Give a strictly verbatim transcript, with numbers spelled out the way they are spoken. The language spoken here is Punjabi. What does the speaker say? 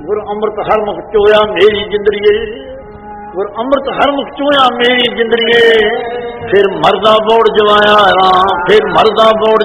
ਗੁਰ ਅੰਮ੍ਰਿਤ ਹਰਮੁਖ ਚੋਇਆ ਮੇਰੀ ਜਿੰਦੜੀਏ, ਗੁਰ ਅੰਮ੍ਰਿਤ ਹਰਮੁਖ ਚੋਇਆ ਮੇਰੀ ਜਿੰਦੜੀਏ। ਫਿਰ ਮਰਦਾ ਬੋੜ ਜਵਾਇਆ ਰਾਮ, ਫਿਰ ਮਰਦਾ ਬੋੜ